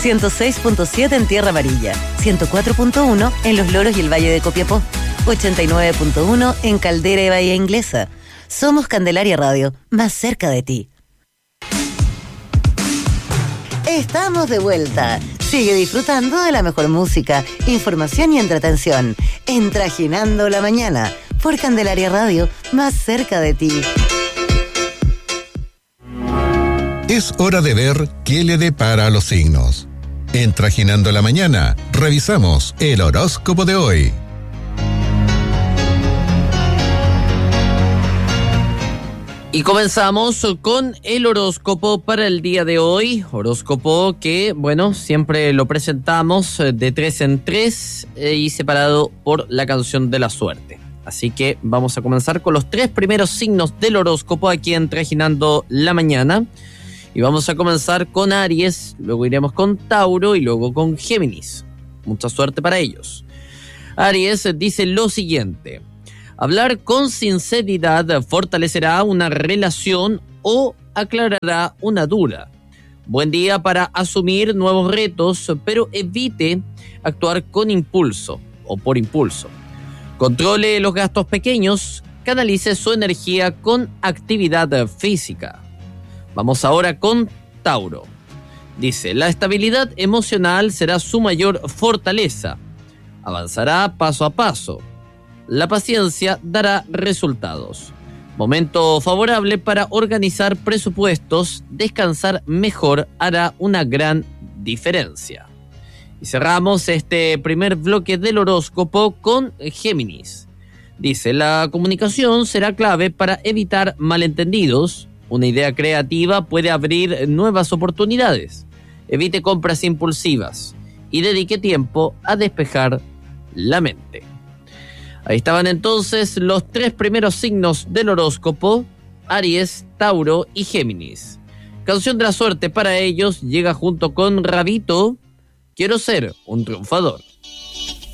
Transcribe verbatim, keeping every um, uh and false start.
ciento seis punto siete en Tierra Amarilla, ciento cuatro punto uno en Los Loros y el Valle de Copiapó, ochenta y nueve punto uno en Caldera y Bahía Inglesa. Somos Candelaria Radio, más cerca de ti. Estamos de vuelta. Sigue disfrutando de la mejor música, información y entretención en Trajinando la Mañana por Candelaria Radio, más cerca de ti. Es hora de ver qué le depara a los signos. En Trajinando la Mañana, revisamos el horóscopo de hoy. Y comenzamos con el horóscopo para el día de hoy. Horóscopo que, bueno, siempre lo presentamos de tres en tres eh, y separado por la canción de la suerte. Así que vamos a comenzar con los tres primeros signos del horóscopo aquí en Trajinando la Mañana. Y vamos a comenzar con Aries, luego iremos con Tauro y luego con Géminis. Mucha suerte para ellos. Aries dice lo siguiente: hablar con sinceridad fortalecerá una relación o aclarará una duda. Buen día para asumir nuevos retos, pero evite actuar con impulso o por impulso. Controle los gastos pequeños, canalice su energía con actividad física. Vamos ahora con Tauro. Dice, la estabilidad emocional será su mayor fortaleza. Avanzará paso a paso. La paciencia dará resultados. Momento favorable para organizar presupuestos, descansar mejor hará una gran diferencia. Y cerramos este primer bloque del horóscopo con Géminis. Dice, la comunicación será clave para evitar malentendidos. Una idea creativa puede abrir nuevas oportunidades. Evite compras impulsivas y dedique tiempo a despejar la mente. Ahí estaban entonces los tres primeros signos del horóscopo: Aries, Tauro y Géminis. Canción de la suerte para ellos llega junto con Rabito, Quiero ser un triunfador.